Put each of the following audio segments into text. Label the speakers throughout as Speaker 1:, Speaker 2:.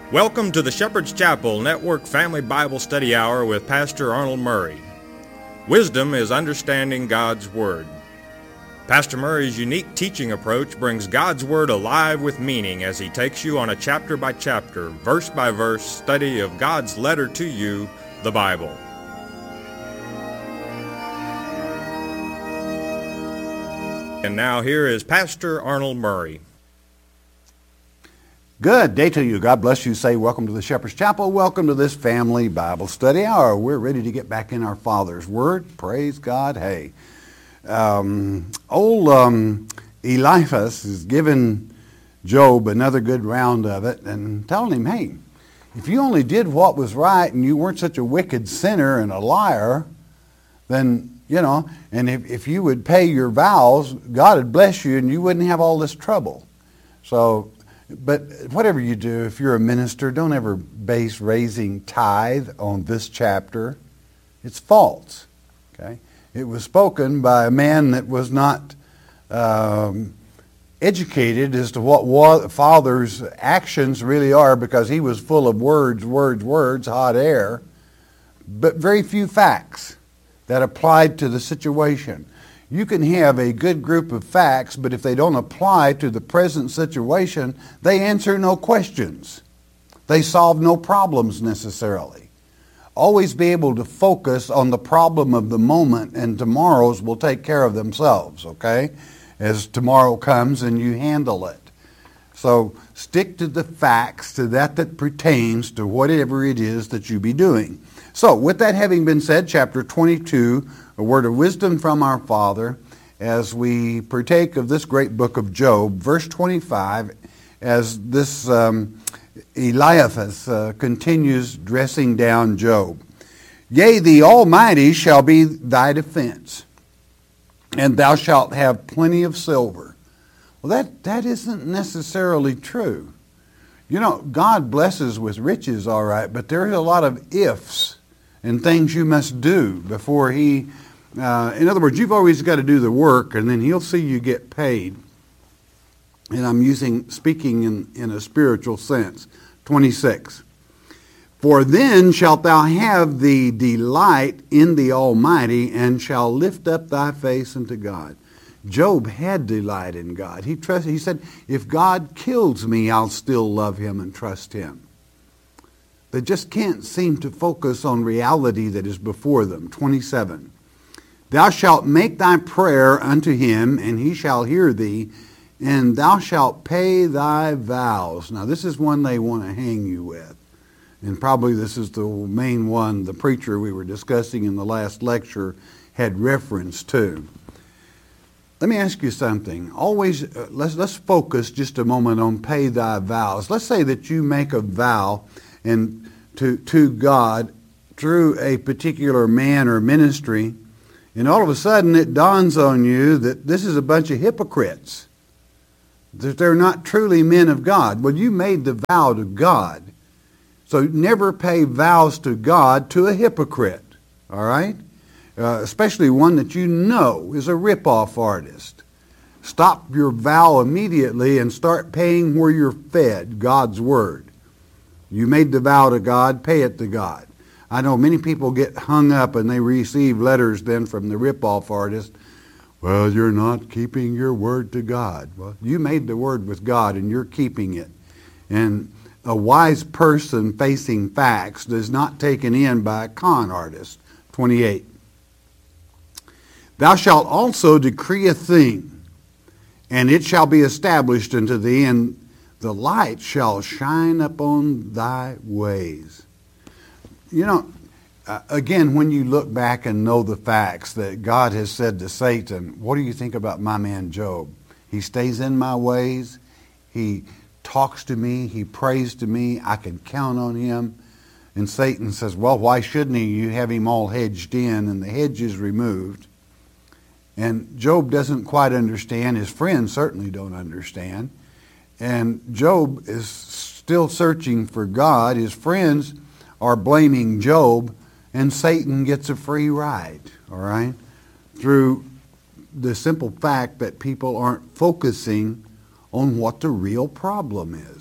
Speaker 1: Welcome to the Shepherd's Chapel Network Family Bible Study Hour with Pastor Arnold Murray. Wisdom is understanding God's Word. Pastor Murray's unique teaching approach brings God's Word alive with meaning as he takes you on a chapter-by-chapter, verse-by-verse study of God's letter to you, the Bible. And now here is Pastor Arnold Murray.
Speaker 2: Good day to you. God bless you. Say welcome to the Shepherd's Chapel. Welcome to this family Bible study hour. We're ready to get back in our Father's Word. Praise God. Hey, Eliphaz is giving Job another good round of it and telling him, hey, if you only did what was right and you weren't such a wicked sinner and a liar, then, and if you would pay your vows, God would bless you and you wouldn't have all this trouble. But whatever you do, if you're a minister, don't ever base raising tithe on this chapter. It's false. Okay? It was spoken by a man that was not educated as to what Father's actions really are, because he was full of words, hot air, but very few facts that applied to the situation. You can have a good group of facts, but if they don't apply to the present situation, they answer no questions. They solve no problems necessarily. Always be able to focus on the problem of the moment, and tomorrow's will take care of themselves, okay? As tomorrow comes and you handle it. So stick to the facts, to that pertains to whatever it is that you be doing. So with that having been said, chapter 22, a word of wisdom from our Father, as we partake of this great book of Job, verse 25, as this Eliphaz continues dressing down Job. Yea, the Almighty shall be thy defense, and thou shalt have plenty of silver. Well, that isn't necessarily true. God blesses with riches, all right, but there's a lot of ifs and things you must do before He... in other words, you've always got to do the work, and then He'll see you get paid. And I'm speaking in a spiritual sense. 26. For then shalt thou have the delight in the Almighty, and shall lift up thy face unto God. Job had delight in God. He said, if God kills me, I'll still love Him and trust Him. They just can't seem to focus on reality that is before them. 27. Thou shalt make thy prayer unto Him, and He shall hear thee, and thou shalt pay thy vows. Now this is one they want to hang you with. And probably this is the main one the preacher we were discussing in the last lecture had reference to. Let me ask you something. Always, let's focus just a moment on pay thy vows. Let's say that you make a vow and to God through a particular man or ministry, and all of a sudden it dawns on you that this is a bunch of hypocrites, that they're not truly men of God. Well, you made the vow to God. So never pay vows to God to a hypocrite, all right? Especially one that you know is a rip-off artist. Stop your vow immediately and start paying where you're fed, God's Word. You made the vow to God, pay it to God. I know many people get hung up and they receive letters then from the rip-off artist. Well, you're not keeping your word to God. Well, you made the word with God and you're keeping it. And a wise person facing facts is not taken in by a con artist. 28. Thou shalt also decree a thing, and it shall be established unto thee, and the light shall shine upon thy ways. Again, when you look back and know the facts that God has said to Satan, what do you think about my man Job? He stays in my ways. He talks to me. He prays to me. I can count on him. And Satan says, well, why shouldn't he? You have him all hedged in, and the hedge is removed. And Job doesn't quite understand. His friends certainly don't understand. And Job is still searching for God. His friends are blaming Job, and Satan gets a free ride, all right, through the simple fact that people aren't focusing on what the real problem is.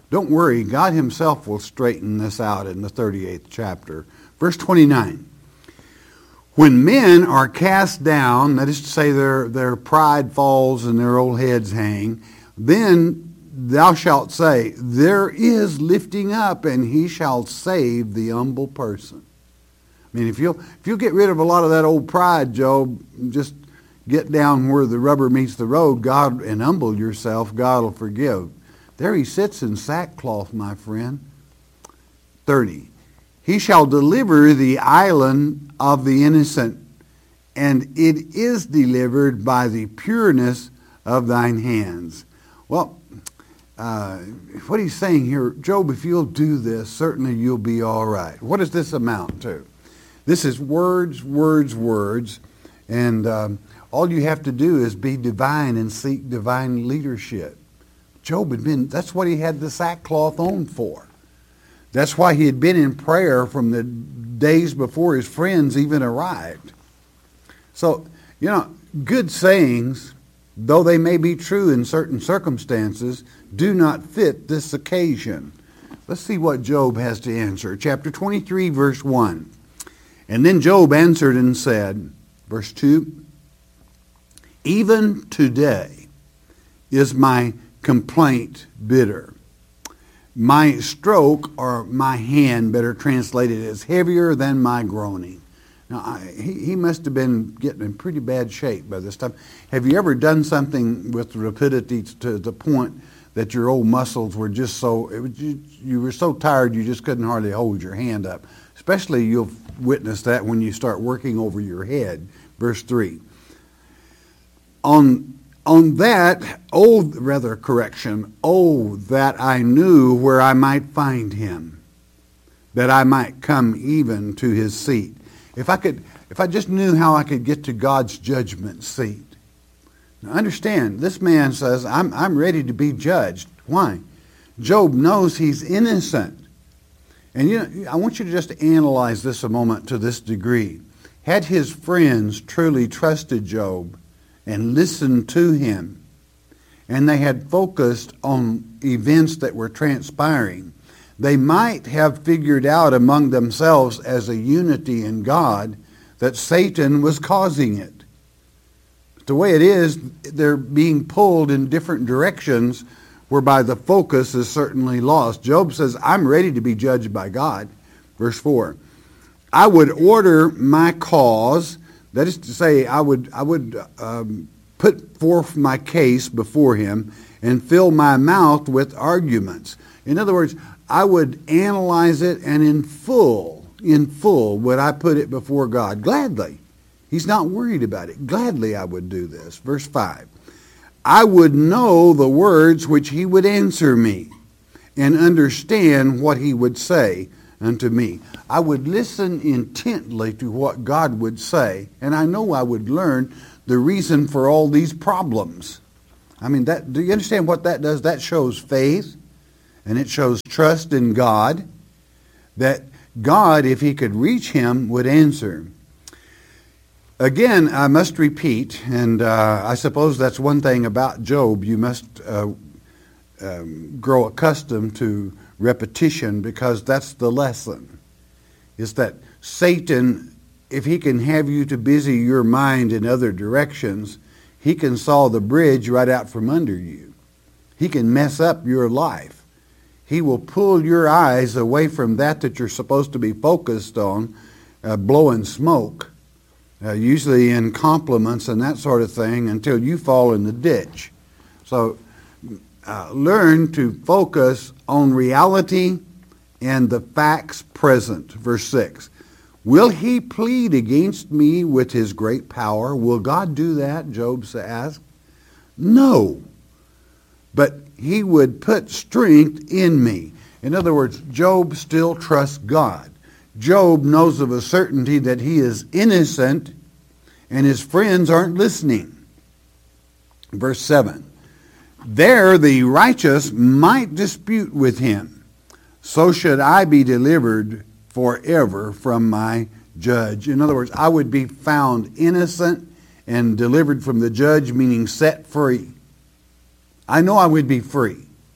Speaker 2: Don't worry, God himself will straighten this out in the 38th chapter. Verse 29. When men are cast down, that is to say their pride falls and their old heads hang, then thou shalt say, there is lifting up, and he shall save the humble person. I mean, if you'll get rid of a lot of that old pride, Job, just get down where the rubber meets the road, God, and humble yourself, God will forgive. There he sits in sackcloth, my friend. 30. He shall deliver the island of the innocent, and it is delivered by the pureness of thine hands. Well, what he's saying here, Job, if you'll do this, certainly you'll be all right. What does this amount to? This is words, words, words, and all you have to do is be divine and seek divine leadership. Job that's what he had the sackcloth on for. That's why he had been in prayer from the days before his friends even arrived. So, good sayings, though they may be true in certain circumstances, do not fit this occasion. Let's see what Job has to answer. Chapter 23, verse 1. And then Job answered and said, verse 2, even today is my complaint bitter. My stroke, or my hand, better translated, is heavier than my groaning. Now, he must have been getting in pretty bad shape by this time. Have you ever done something with rapidity to the point that your old muscles were just you were so tired you just couldn't hardly hold your hand up? Especially you'll witness that when you start working over your head. Verse 3. On that, that I knew where I might find him, that I might come even to his seat. If I just knew how I could get to God's judgment seat. Now understand, this man says, I'm ready to be judged. Why? Job knows he's innocent. And I want you to just analyze this a moment to this degree. Had his friends truly trusted Job and listened to him, and they had focused on events that were transpiring, they might have figured out among themselves as a unity in God that Satan was causing it. The way it is, they're being pulled in different directions whereby the focus is certainly lost. Job says, I'm ready to be judged by God. Verse 4, I would order my cause, that is to say, I would put forth my case before him and fill my mouth with arguments. In other words, I would analyze it, and in full would I put it before God. Gladly. He's not worried about it. Gladly I would do this. Verse 5. I would know the words which he would answer me, and understand what he would say unto me. I would listen intently to what God would say, and I know I would learn the reason for all these problems. I mean, do you understand what that does? That shows faith, and it shows trust in God, that God, if he could reach him, would answer. Again, I must repeat, and I suppose that's one thing about Job. You must grow accustomed to repetition, because that's the lesson. Is that Satan, if he can have you to busy your mind in other directions, he can saw the bridge right out from under you. He can mess up your life. He will pull your eyes away from that you're supposed to be focused on, blowing smoke, usually in compliments and that sort of thing, until you fall in the ditch. So learn to focus on reality and the facts present. Verse 6. Will he plead against me with his great power? Will God do that? Job asked. No. But he would put strength in me. In other words, Job still trusts God. Job knows of a certainty that he is innocent and his friends aren't listening. Verse 7. There the righteous might dispute with him. So should I be delivered forever from my judge. In other words, I would be found innocent and delivered from the judge, meaning set free. I know I would be free.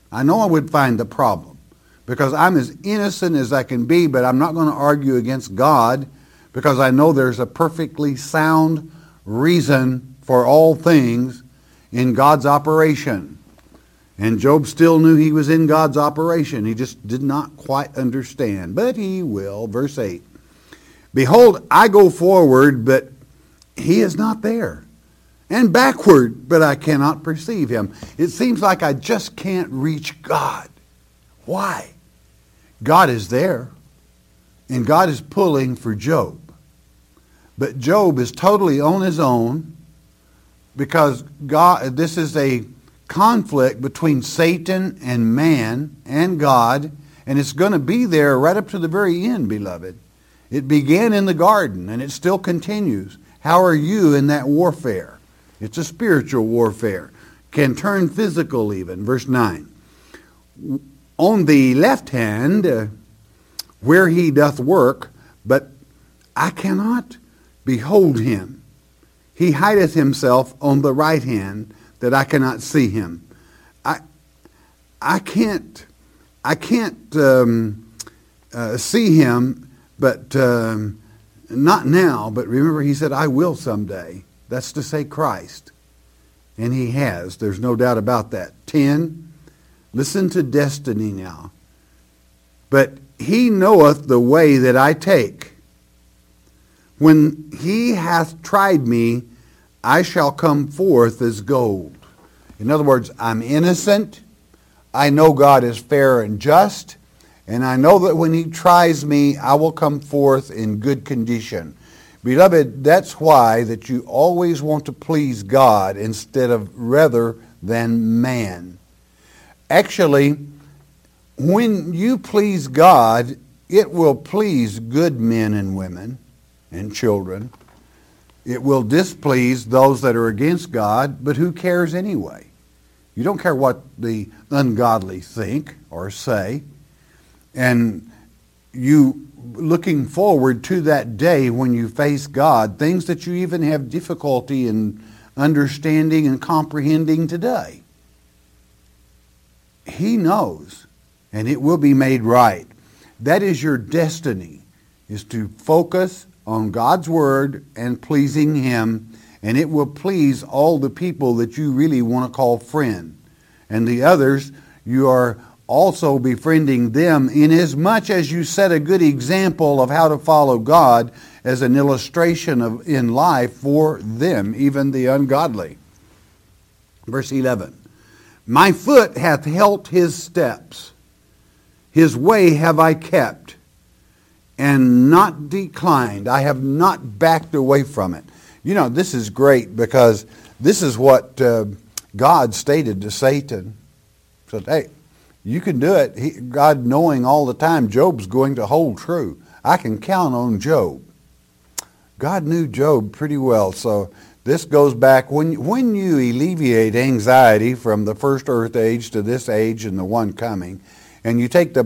Speaker 2: I know I would find the problem because I'm as innocent as I can be, but I'm not going to argue against God because I know there's a perfectly sound reason for all things in God's operation. And Job still knew he was in God's operation. He just did not quite understand. But he will. Verse 8. Behold, I go forward, but he is not there. And backward, but I cannot perceive him. It seems like I just can't reach God. Why? God is there. And God is pulling for Job. But Job is totally on his own because God, this is a conflict between Satan and man and God, and it's going to be there right up to the very end, beloved. It began in the garden, and it still continues. How are you in that warfare? It's a spiritual warfare. Can turn physical even. Verse 9. On the left hand, where he doth work, but I cannot behold him. He hideth himself on the right hand, that I cannot see him. I can't see him, but not now. But remember, he said, I will someday. That's to say Christ. And he has. There's no doubt about that. 10, listen to destiny now. But he knoweth the way that I take. When he hath tried me, I shall come forth as gold. In other words, I'm innocent. I know God is fair and just. And I know that when he tries me, I will come forth in good condition. Beloved, that's why that you always want to please God instead of rather than man. Actually, when you please God, it will please good men and women and children. It will displease those that are against God, but who cares anyway? You don't care what the ungodly think or say. And you looking forward to that day when you face God, things that you even have difficulty in understanding and comprehending today. He knows, and it will be made right. That is your destiny, is to focus on God's Word and pleasing Him, and it will please all the people that you really want to call friend. And the others, you are also befriending them inasmuch as you set a good example of how to follow God as an illustration of in life for them, even the ungodly. Verse 11. My foot hath held his steps. His way have I kept, and not declined. I have not backed away from it. You know, this is great because this is what God stated to Satan. He said, hey, you can do it. God knowing all the time Job's going to hold true. I can count on Job. God knew Job pretty well. So this goes back, when you alleviate anxiety from the first earth age to this age and the one coming, and you take the